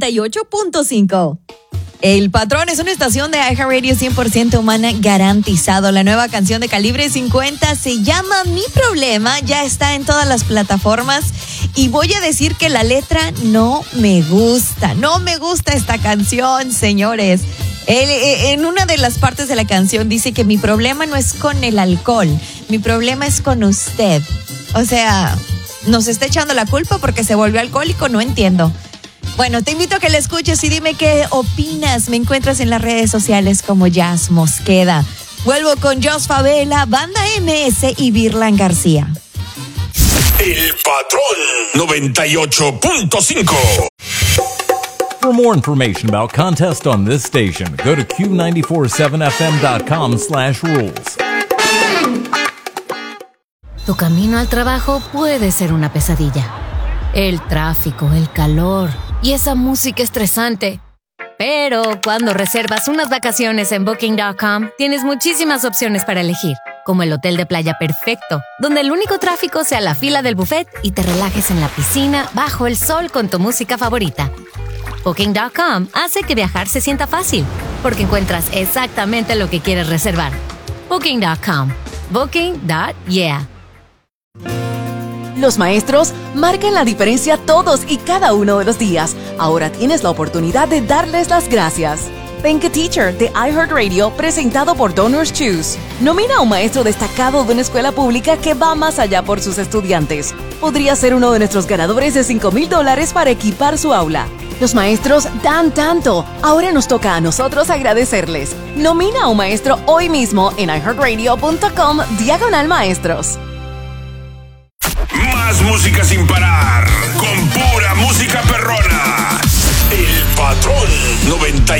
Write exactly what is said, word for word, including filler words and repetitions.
noventa y ocho punto cinco. El Patrón es una estación de iHeartRadio cien por ciento humana garantizado. La nueva canción de Calibre cincuenta se llama Mi Problema, ya está en todas las plataformas y voy a decir que la letra no me gusta, no me gusta esta canción, señores. Él, en una de las partes de la canción dice que mi problema no es con el alcohol, mi problema es con usted. O sea, nos está echando la culpa porque se volvió alcohólico, no entiendo. Bueno, te invito a que la escuches y dime qué opinas. Me encuentras en las redes sociales como Jazz Mosqueda. Vuelvo con Jos Favela, Banda M S y Virlan García. El Patrón noventa y ocho punto cinco. For more information about contests on this station, go to Q nine four seven F M dot com slash rules. Tu camino al trabajo puede ser una pesadilla. El tráfico, el calor y esa música estresante. Pero cuando reservas unas vacaciones en Booking punto com, tienes muchísimas opciones para elegir, como el hotel de playa perfecto, donde el único tráfico sea la fila del buffet y te relajes en la piscina bajo el sol con tu música favorita. Booking punto com hace que viajar se sienta fácil, porque encuentras exactamente lo que quieres reservar. Booking punto com. Booking punto yeah. Los maestros marcan la diferencia todos y cada uno de los días. Ahora tienes la oportunidad de darles las gracias. Thank a Teacher de iHeartRadio, presentado por Donors Choose. Nomina a un maestro destacado de una escuela pública que va más allá por sus estudiantes. Podría ser uno de nuestros ganadores de cinco mil dólares para equipar su aula. Los maestros dan tanto. Ahora nos toca a nosotros agradecerles. Nomina a un maestro hoy mismo en iHeartRadio punto com diagonal maestros. Más música sin parar, con pura música perrona. El Patrón noventa